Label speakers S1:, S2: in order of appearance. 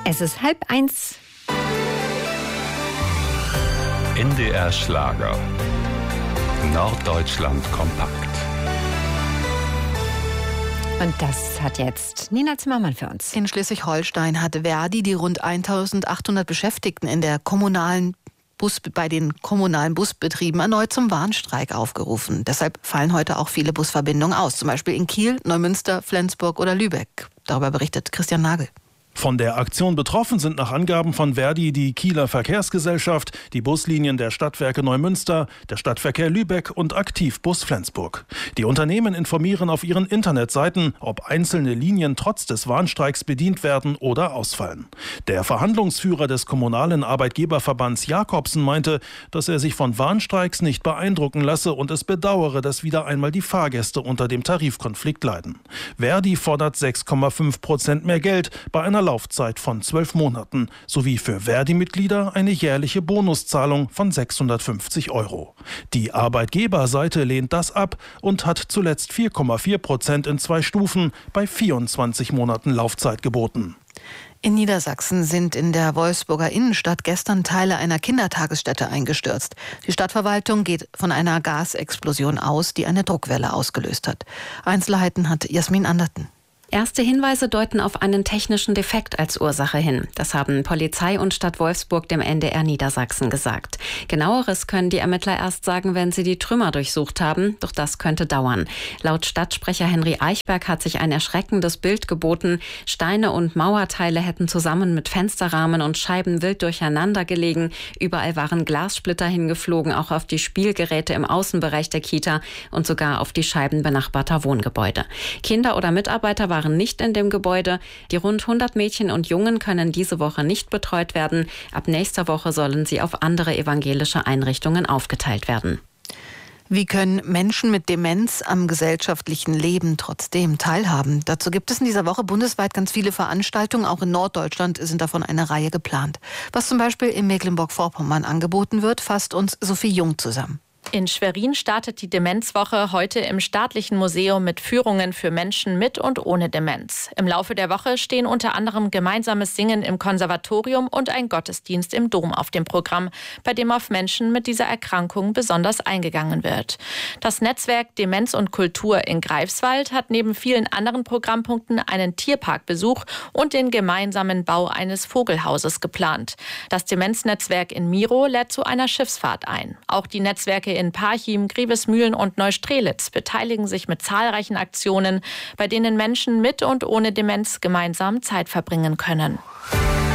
S1: Es ist 12:30.
S2: NDR Schlager. Norddeutschland kompakt.
S1: Und das hat jetzt Nina Zimmermann für uns.
S3: In Schleswig-Holstein hat Verdi die rund 1800 Beschäftigten bei den kommunalen Busbetrieben erneut zum Warnstreik aufgerufen. Deshalb fallen heute auch viele Busverbindungen aus, zum Beispiel in Kiel, Neumünster, Flensburg oder Lübeck. Darüber berichtet Christian Nagel.
S4: Von der Aktion betroffen sind nach Angaben von Verdi die Kieler Verkehrsgesellschaft, die Buslinien der Stadtwerke Neumünster, der Stadtverkehr Lübeck und Aktivbus Flensburg. Die Unternehmen informieren auf ihren Internetseiten, ob einzelne Linien trotz des Warnstreiks bedient werden oder ausfallen. Der Verhandlungsführer des kommunalen Arbeitgeberverbands Jakobsen meinte, dass er sich von Warnstreiks nicht beeindrucken lasse und es bedauere, dass wieder einmal die Fahrgäste unter dem Tarifkonflikt leiden. Verdi fordert 6,5% mehr Geld bei einer Laufzeit von 12 Monaten sowie für Verdi-Mitglieder eine jährliche Bonuszahlung von 650 €. Die Arbeitgeberseite lehnt das ab und hat zuletzt 4,4% in 2 Stufen bei 24 Monaten Laufzeit geboten.
S3: In Niedersachsen sind in der Wolfsburger Innenstadt gestern Teile einer Kindertagesstätte eingestürzt. Die Stadtverwaltung geht von einer Gasexplosion aus, die eine Druckwelle ausgelöst hat. Einzelheiten hat Jasmin Anderten.
S5: Erste Hinweise deuten auf einen technischen Defekt als Ursache hin. Das haben Polizei und Stadt Wolfsburg dem NDR Niedersachsen gesagt. Genaueres können die Ermittler erst sagen, wenn sie die Trümmer durchsucht haben. Doch das könnte dauern. Laut Stadtsprecher Henry Eichberg hat sich ein erschreckendes Bild geboten. Steine und Mauerteile hätten zusammen mit Fensterrahmen und Scheiben wild durcheinander gelegen. Überall waren Glassplitter hingeflogen, auch auf die Spielgeräte im Außenbereich der Kita und sogar auf die Scheiben benachbarter Wohngebäude. Kinder oder Mitarbeiter waren nicht in dem Gebäude. Die rund 100 Mädchen und Jungen können diese Woche nicht betreut werden. Ab nächster Woche sollen sie auf andere evangelische Einrichtungen aufgeteilt werden.
S3: Wie können Menschen mit Demenz am gesellschaftlichen Leben trotzdem teilhaben? Dazu gibt es in dieser Woche bundesweit ganz viele Veranstaltungen. Auch in Norddeutschland sind davon eine Reihe geplant. Was zum Beispiel in Mecklenburg-Vorpommern angeboten wird, fasst uns Sophie Jung zusammen.
S6: In Schwerin startet die Demenzwoche heute im Staatlichen Museum mit Führungen für Menschen mit und ohne Demenz. Im Laufe der Woche stehen unter anderem gemeinsames Singen im Konservatorium und ein Gottesdienst im Dom auf dem Programm, bei dem auf Menschen mit dieser Erkrankung besonders eingegangen wird. Das Netzwerk Demenz und Kultur in Greifswald hat neben vielen anderen Programmpunkten einen Tierparkbesuch und den gemeinsamen Bau eines Vogelhauses geplant. Das Demenznetzwerk in Miro lädt zu einer Schiffsfahrt ein. Auch die Netzwerke in Parchim, Grevesmühlen und Neustrelitz beteiligen sich mit zahlreichen Aktionen, bei denen Menschen mit und ohne Demenz gemeinsam Zeit verbringen können.